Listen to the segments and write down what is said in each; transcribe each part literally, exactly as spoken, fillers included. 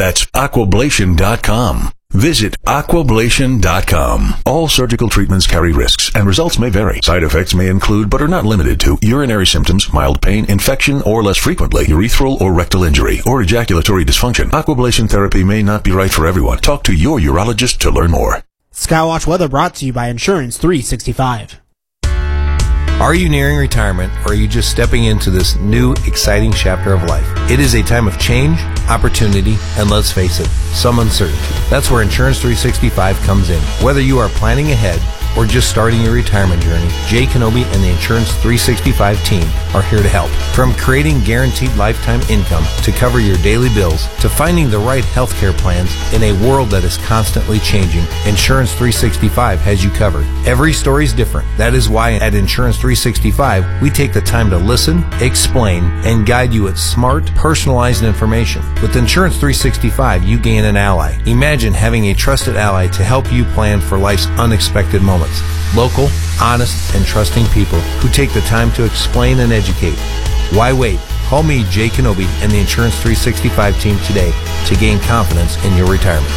That's aquablation dot com. Visit aquablation dot com. All surgical treatments carry risks, and results may vary. Side effects may include, but are not limited to, urinary symptoms, mild pain, infection, or less frequently, urethral or rectal injury, or ejaculatory dysfunction. Aquablation therapy may not be right for everyone. Talk to your urologist to learn more. Skywatch Weather brought to you by Insurance three sixty-five. Are you nearing retirement, or are you just stepping into this new, exciting chapter of life? It is a time of change, opportunity, and let's face it, some uncertainty. That's where Insurance three sixty-five comes in. Whether you are planning ahead or just starting your retirement journey, Jay Kenobi and the Insurance three sixty-five team are here to help. From creating guaranteed lifetime income to cover your daily bills to finding the right healthcare plans in a world that is constantly changing, Insurance three sixty-five has you covered. Every story is different. That is why at Insurance three sixty-five, we take the time to listen, explain, and guide you with smart, personalized information. With Insurance three sixty-five, you gain an ally. Imagine having a trusted ally to help you plan for life's unexpected moments. Local, honest, and trusting people who take the time to explain and educate. Why wait? Call me, Jay Kenobi, and the Insurance three sixty-five team today to gain confidence in your retirement.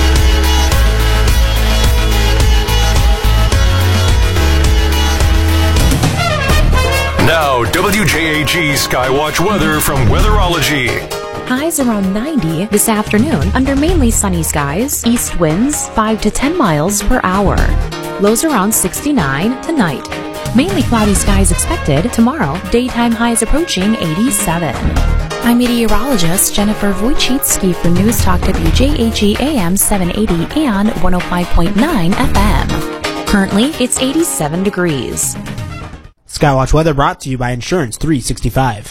Now, W J A G Skywatch weather from Weatherology. Highs around ninety this afternoon under mainly sunny skies, east winds five to ten miles per hour. Lows around sixty-nine tonight. Mainly cloudy skies expected tomorrow. Daytime highs approaching eighty-seven. I'm meteorologist Jennifer Wojcicki for News Talk W J A G A M seven eighty and one oh five point nine F M. Currently, it's eighty-seven degrees. Skywatch Weather brought to you by Insurance three sixty-five.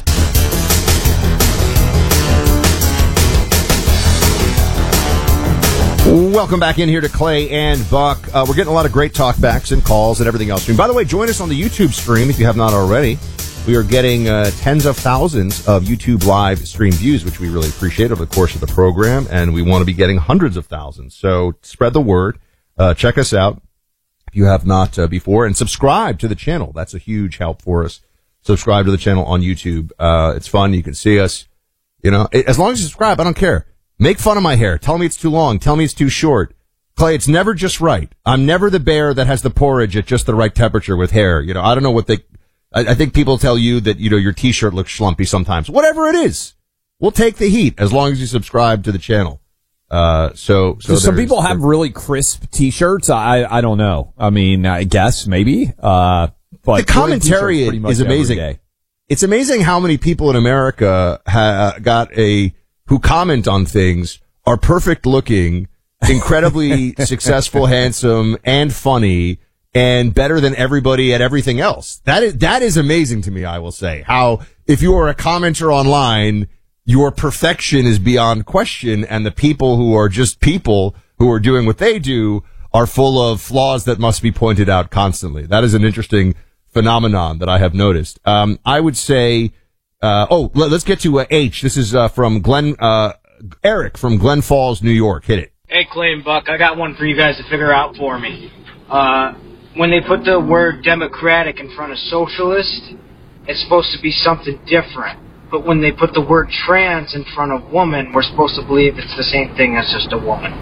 Welcome back in here to Clay and Buck. Uh, we're getting a lot of great talkbacks and calls and everything else. And by the way, join us on the YouTube stream if you have not already. We are getting uh, tens of thousands of YouTube live stream views, which we really appreciate over the course of the program. And we want to be getting hundreds of thousands. So spread the word. Uh, check us out if you have not uh, before. And subscribe to the channel. That's a huge help for us. Subscribe to the channel on YouTube. Uh, it's fun. You can see us. You know, as long as you subscribe, I don't care. Make fun of my hair. Tell me it's too long. Tell me it's too short. Clay, it's never just right. I'm never the bear that has the porridge at just the right temperature with hair. You know, I don't know what they, I, I think people tell you that, you know, your t-shirt looks schlumpy sometimes. Whatever it is, we'll take the heat as long as you subscribe to the channel. Uh, so, so some people have really crisp t-shirts. I, I don't know. I mean, I guess maybe, uh, but the commentary is amazing. It's amazing how many people in America ha- got a, who comment on things are perfect looking, incredibly successful, handsome, and funny, and better than everybody at everything else. That is, that is amazing to me, I will say. How, if you are a commenter online, your perfection is beyond question, and the people who are just people who are doing what they do are full of flaws that must be pointed out constantly. That is an interesting phenomenon that I have noticed. Um, I would say, Uh, oh, let's get to uh, H. This is uh, from Glen, uh, Eric from Glen Falls, New York. Hit it. Hey, Clay and Buck, I got one for you guys to figure out for me. Uh, when they put the word democratic in front of socialist, it's supposed to be something different. But when they put the word trans in front of woman, we're supposed to believe it's the same thing as just a woman.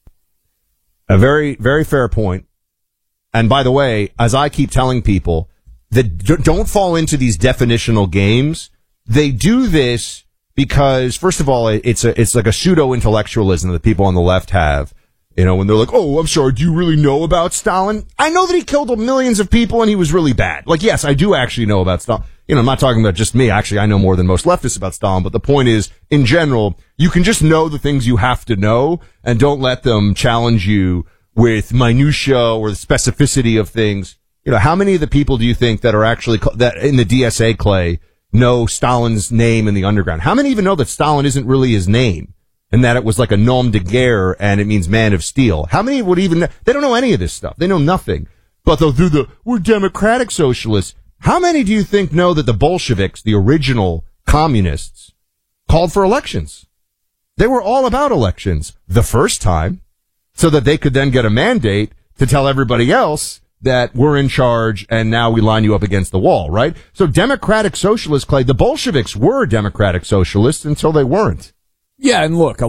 A very, very fair point. And by the way, as I keep telling people, that don't fall into these definitional games. They do this because, first of all, it's a, it's like a pseudo-intellectualism that people on the left have. You know, when they're like, oh, I'm sorry, do you really know about Stalin? I know that he killed millions of people and he was really bad. Like, yes, I do actually know about Stalin. You know, I'm not talking about just me. Actually, I know more than most leftists about Stalin. But the point is, in general, you can just know the things you have to know and don't let them challenge you with minutia or the specificity of things. You know, how many of the people do you think that are actually, that in the D S A, Clay, know Stalin's name in the underground? How many even know that Stalin isn't really his name and that it was like a nom de guerre and it means man of steel? How many would even, they don't know any of this stuff. They know nothing. But they'll do the, we're democratic socialists. How many do you think know that the Bolsheviks, the original communists, called for elections? They were all about elections the first time so that they could then get a mandate to tell everybody else that we're in charge and now we line you up against the wall, right? So democratic socialists, Clay, the Bolsheviks were democratic socialists until they weren't. Yeah, and look,